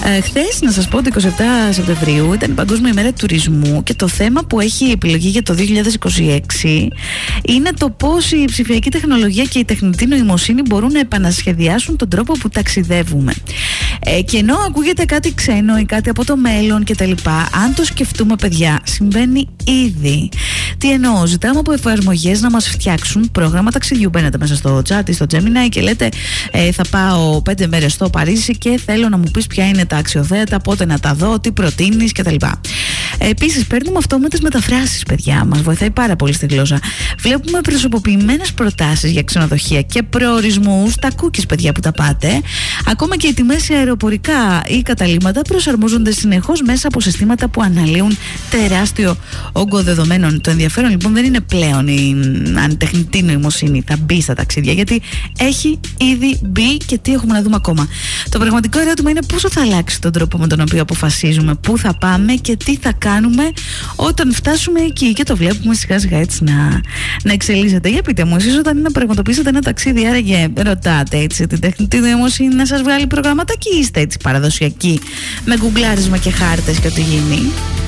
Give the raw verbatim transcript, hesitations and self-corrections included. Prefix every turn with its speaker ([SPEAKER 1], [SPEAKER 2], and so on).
[SPEAKER 1] Ε, χθες, να σας πω, το εικοστή εβδόμη Σεπτεμβρίου ήταν η Παγκόσμια ημέρα τουρισμού και το θέμα που έχει επιλογή για το δύο χιλιάδες είκοσι έξι είναι το πώς η ψηφιακή τεχνολογία και η τεχνητή νοημοσύνη μπορούν να επανασχεδιάσουν τον τρόπο που ταξιδεύουμε. Ε, και ενώ ακούγεται κάτι ξένο ή κάτι από το μέλλον κτλ., αν το σκεφτούμε, παιδιά, συμβαίνει ήδη. Τι εννοώ? Ζητάμε από εφαρμογές να μας φτιάξουν πρόγραμμα ταξιδιού. Μπαίνετε μέσα στο chat ή στο Gemini και λέτε ε, θα πάω πέντε μέρες στο Παρίσι και θέλω να μου πεις ποια είναι τα αξιοθέατα, πότε να τα δω, τι προτείνεις κτλ. Επίσης, παίρνουμε αυτόματες μεταφράσεις, παιδιά. Μας βοηθάει πάρα πολύ στη γλώσσα. Βλέπουμε προσωποποιημένες προτάσεις για ξενοδοχεία και προορισμούς, τα cookies, παιδιά, που τα πάτε. Ακόμα και οι τιμές σε αεροπορικά ή καταλύματα προσαρμόζονται συνεχώς μέσα από συστήματα που αναλύουν τεράστιο όγκο δεδομένων. Το ενδιαφέρον λοιπόν δεν είναι πλέον η, αν η τεχνητή νοημοσύνη θα μπει στα ταξίδια, γιατί έχει ήδη μπει και τι έχουμε να δούμε ακόμα. Το πραγματικό ερώτημα είναι πόσο θα αλλάξει τον τρόπο με τον οποίο αποφασίζουμε πού θα πάμε και τι θα κάνουμε όταν φτάσουμε εκεί. Και το βλέπουμε σιγά σιγά έτσι να, να εξελίσσεται. Για πείτε μου, εσείς όταν είναι να πραγματοποιήσετε ένα ταξίδι, άραγε ρωτάτε έτσι την τεχνητή νοημοσύνη να σας βγάλει προγραμματάκι, ή είστε έτσι παραδοσιακοί με γκουγκλάρισμα και χάρτες και ό,τι γίνει?